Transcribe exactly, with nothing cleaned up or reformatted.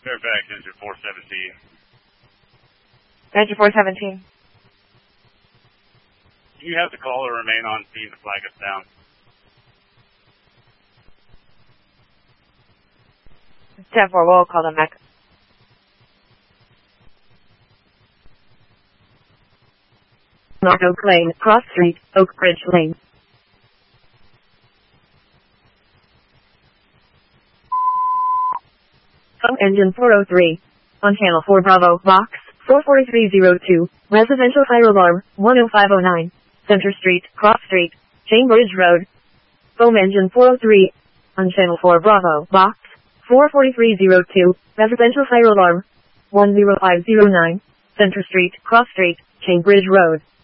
Fairfax, engine four seventeen. Engine four seventeen. Do you have the caller remain on scene to flag us down? ten four, we'll call them back. North Oak Lane, Cross Street, Oak Ridge Lane. Phone engine four oh three. On channel four Bravo, box four four three zero two, residential fire alarm, one oh five oh nine, Center Street, Cross Street, Cambridge Road. Foam engine four oh three. On channel four Bravo, box four four three zero two, residential fire alarm, one oh five oh nine, Center Street, Cross Street, Cambridge Road.